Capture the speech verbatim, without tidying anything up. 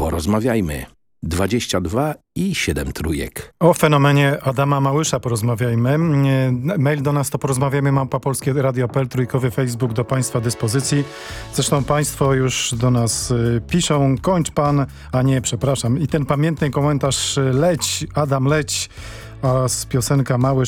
porozmawiajmy. dwadzieścia dwa i siedem trójek. O fenomenie Adama Małysza porozmawiajmy. Mail do nas to porozmawiamy małpa polskie radio kropka p l, trójkowy Facebook do Państwa dyspozycji. Zresztą Państwo już do nas piszą, kończ pan, a nie, przepraszam. I ten pamiętny komentarz leć, Adam leć, a z piosenka Małysz